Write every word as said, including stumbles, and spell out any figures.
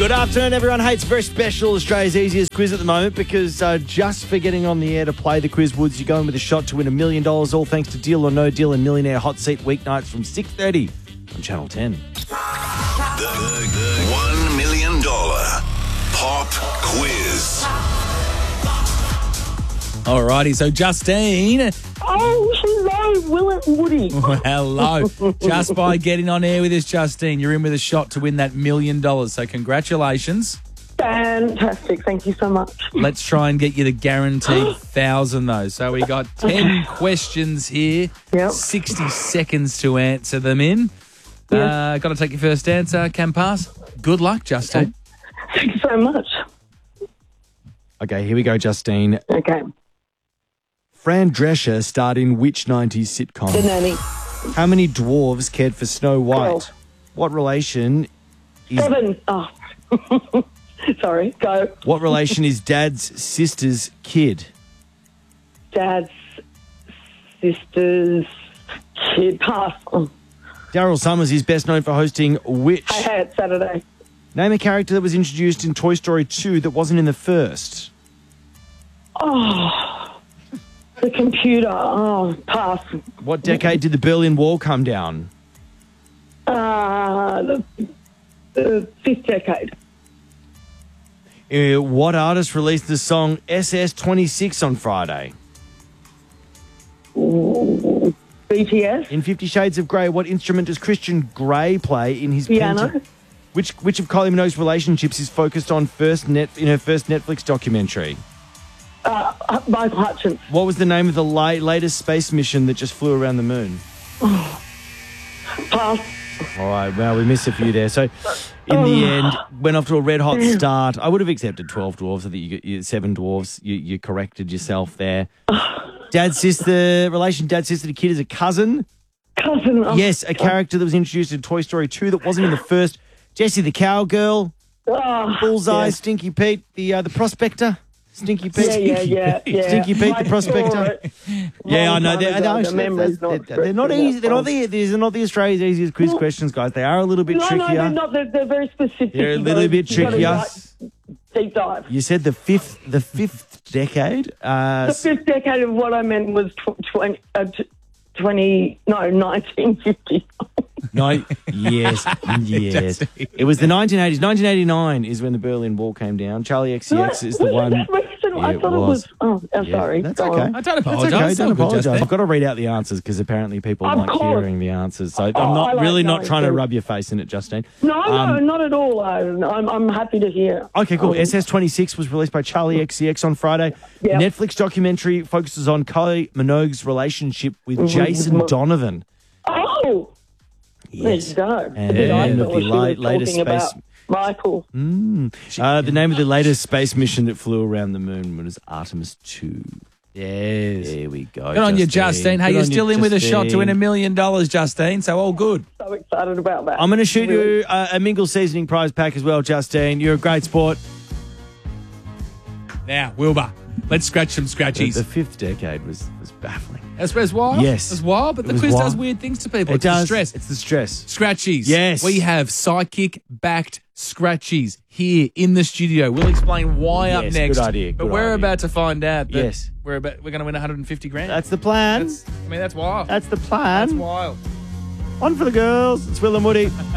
Good afternoon, everyone. Hey, it's very special, Australia's easiest quiz at the moment, because uh, just for getting on the air to play the Quiz Woods, you're going with a shot to win a million dollars, all thanks to Deal or No Deal and Millionaire Hot Seat weeknights from six thirty on Channel ten. The, the, the one million dollar pop quiz. Alrighty, so Justine. Oh, hello, Will and Woody. Hello. Just by getting on air with us, Justine, you're in with a shot to win that million dollars. So congratulations. Fantastic. Thank you so much. Let's try and get you the guaranteed thousand, though. So we got ten questions here. Yep. sixty seconds to answer them in. Uh, got to take your first answer. Can pass. Good luck, Justine. Thank you so much. Okay, here we go, Justine. Okay. Fran Drescher starred in which nineties sitcom? The Nanny. How many dwarves cared for Snow White? Twelve. What relation is Seven. Oh. Sorry, go. What relation is Dad's sister's kid? Dad's sister's kid. Pass. Oh. Daryl Summers is best known for hosting which? Hey, hey, it's Saturday. Name a character that was introduced in Toy Story two that wasn't in the first. Oh, the computer. Oh, pass. What decade did the Berlin Wall come down? Uh, the, the fifth decade. Uh, what artist released the song S S twenty-six on Friday? Ooh, B T S. In Fifty Shades of Grey, what instrument does Christian Grey play in his Piano. painting? Which which of Kylie Minogue's relationships is focused on first net in her first Netflix documentary? Uh, Michael Hutchins. What was the name of the la- latest space mission that just flew around the moon? Pass. All right, well, we missed a few there. So, in the end, went off to a red-hot start. I would have accepted twelve dwarves. I think you got you, seven dwarves. You, you corrected yourself there. Dad's sister, relation dad's sister to kid is a cousin. Cousin. Oh, Yes, a character that was introduced in Toy Story two that wasn't in the first. Jessie the Cowgirl, Oh, Bullseye, yeah. Stinky Pete, the uh, the prospector. Stinky Pete. Yeah, yeah, yeah, yeah. Stinky Pete, the I saw prospector. it Yeah, I long know. time They're, ago. they're, The actually- memory's they're, not they're not stretching easy. that They're not far. the these are not the Australia's easiest quiz No. questions, guys. They are a little bit No, trickier. no, they're not. They're, they're very specific. They're a You little gotta- bit you gotta, trickier. like, deep dive. You said the fifth, the fifth decade. Uh, The fifth decade of what I meant was tw- twenty, uh, t- twenty, no, nineteen fifty. no, yes, yes. It was the nineteen eighties. nineteen eighty-nine is when the Berlin Wall came down. Charlie X C X is the Was it one. that recent? I Yeah, it thought it was. was. Oh, I'm Yeah, sorry. That's Go okay. on. I don't That's apologise. okay. It's Don't all good, apologise. Justine. I've got to read out the answers because apparently people Of like course. hearing the answers. So I'm Oh, not I like really not knowing trying to too. rub your face in it, Justine. No, no, Um, not at all. I, I'm, I'm happy to hear. Okay, cool. Um, S S twenty-six was released by Charlie X C X on Friday. Yep. Netflix documentary focuses on Kylie Minogue's relationship with Jason Mhm. Donovan. Oh, there you go. And Did I then thought the she la- was latest talking space- about Michael. Uh, the name of the latest space mission that flew around the moon was Artemis two. Yes. There we go. Good on you, Justine. Hey, Good you're on you, still in with a shot to win a Justine. million dollars, Justine. So all good. So excited about that. I'm going to shoot you a, a Mingle seasoning prize pack as well, Justine. You're a great sport. Now, Wilbur, let's scratch some The, scratchies. the fifth decade was, was baffling. That's that's wild. Yes. That's wild, but It the was quiz wild. does weird things to people. It it's the does. stress. It's the stress. Scratchies. Yes. We have psychic-backed scratchies here in the studio. We'll explain why up Yes, next. good idea, But good we're idea. about to find out that Yes. we're about we're going to win one hundred fifty grand. That's the plan. That's, I mean, that's wild. That's the plan. That's wild. One for the girls. It's Will and Woody.